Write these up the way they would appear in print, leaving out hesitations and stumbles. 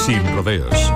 Sin rodeos.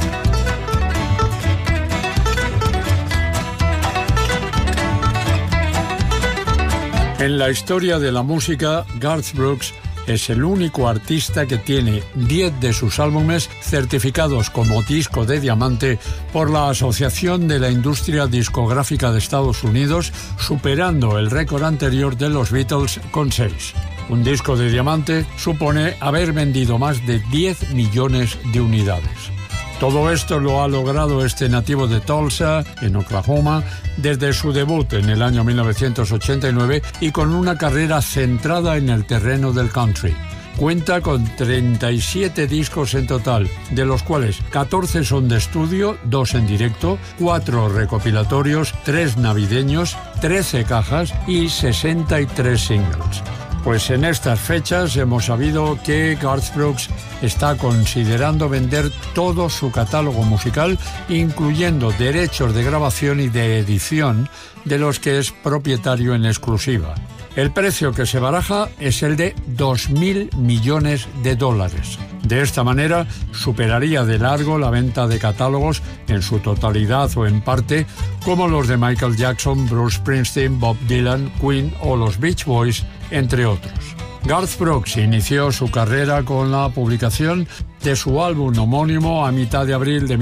En la historia de la música, Garth Brooks es el único artista que tiene 10 de sus álbumes certificados como disco de diamante por la Asociación de la Industria Discográfica de Estados Unidos, superando el récord anterior de los Beatles con 6. Un disco de diamante supone haber vendido más de 10 millones de unidades. Todo esto lo ha logrado este nativo de Tulsa, en Oklahoma, desde su debut en el año 1989 y con una carrera centrada en el terreno del country. Cuenta con 37 discos en total, de los cuales 14 son de estudio, 2 en directo, 4 recopilatorios, 3 navideños, 13 cajas y 63 singles. Pues en estas fechas hemos sabido que Garth Brooks está considerando vender todo su catálogo musical, incluyendo derechos de grabación y de edición, de los que es propietario en exclusiva. El precio que se baraja es el de $2.000 millones. De esta manera, superaría de largo la venta de catálogos en su totalidad o en parte, como los de Michael Jackson, Bruce Springsteen, Bob Dylan, Queen o los Beach Boys, entre otros. Garth Brooks inició su carrera con la publicación de su álbum homónimo a mitad de abril de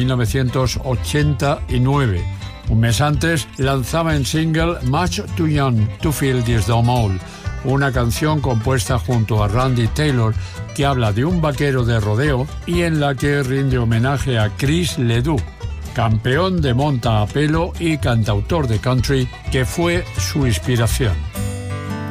1989. Un mes antes lanzaba en single Much Too Young to Feel This Domole, una canción compuesta junto a Randy Taylor que habla de un vaquero de rodeo y en la que rinde homenaje a Chris Ledoux, campeón de monta a pelo y cantautor de country que fue su inspiración.